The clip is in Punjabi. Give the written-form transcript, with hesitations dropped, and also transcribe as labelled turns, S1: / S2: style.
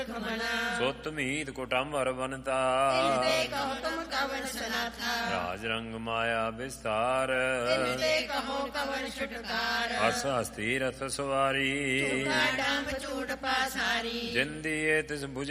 S1: ਸੁਤ ਮੀਤ ਕੁਟੰਬਰ ਬਨਤਾ ਰਾਜ ਰੰਗ ਮਾਇਆ ਵਿਸਤਾਰ ਅਸ ਹਸਤੀ ਰਥ ਸਵਾਰੀ ਜਿੰਦੀ ਏ ਤਿਸ ਬੁਝ